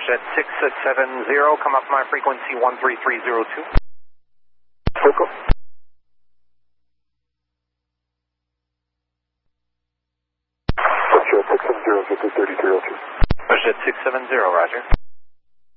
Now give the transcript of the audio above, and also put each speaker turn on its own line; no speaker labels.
WestJet 6670, come up my frequency 13302.
Foco. WestJet 670, get to 3302.
WestJet 670, roger.